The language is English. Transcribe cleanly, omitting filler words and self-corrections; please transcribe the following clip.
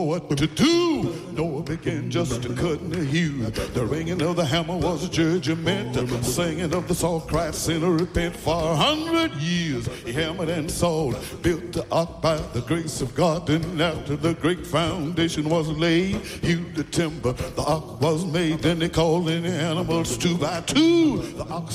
what to do. Noah began just to cut and to hew. The ringing of the hammer was a judgment. The singing of the salt cried, sinner repent. For 100 years he hammered and sawed, built the ark by the grace of God. And after the great foundation was laid, hewed the timber, the ark was made. Then they called in the animals 2 by 2. The ark